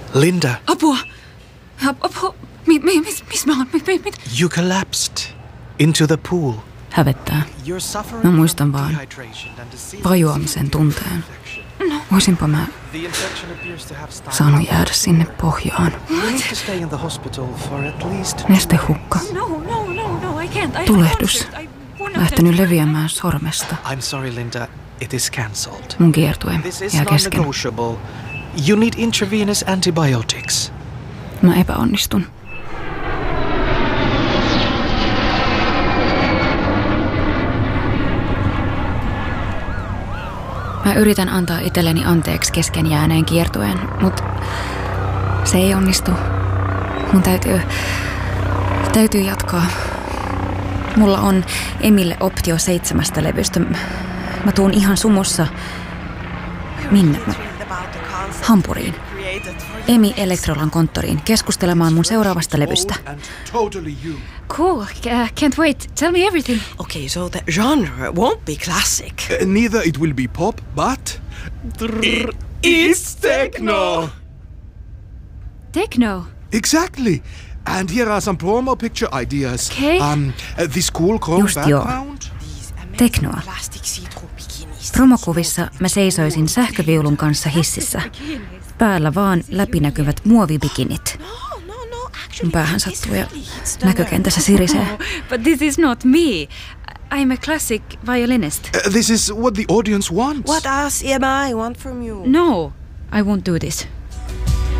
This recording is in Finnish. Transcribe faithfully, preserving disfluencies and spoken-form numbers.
Linda. Apua! Apua! Mi, mi, mis, mis mä oon? Mi, mi, mit? You collapsed into the pool. Hävettää. Mä muistan vaan vajoamisen tunteen. Voisinpa mä saanut jäädä sinne pohjaan. Nestehukka. Tulehdus. Lähtenyt leviämään sormesta. I'm sorry, Linda. It is cancelled. Mun kiertue jää kesken. You need intravenous antibiotics. Mä epäonnistun. Mä yritän antaa itselleni anteeksi kesken jääneen kiertueen, mutta se ei onnistu. Mun täytyy, täytyy jatkaa. Mulla on Emille optio seitsemästä levystä. Mä tuun ihan sumussa. Minne? Mä... Hampuriin. Emi Electrolan konttoriin keskustelemaan mun seuraavasta levystä. Cool, uh, can't wait. Tell me everything. Okay, so the genre won't be classic. Uh, neither it will be pop, but... It's techno! Techno? Exactly. And here are some promo picture ideas. Okay. Um, uh, this cool chrome Just background. Teknoa. Promokuvissa mä seisoisin sähköviulun kanssa hississä. Päällä vaan läpinäkyvät muovibikinit. Mun päähän sattuu ja näkökentässä sirisee. Oh, but this is not me. I'm a classic violinist. Uh, this is what the audience wants. What else am I want from you? No, I won't do this.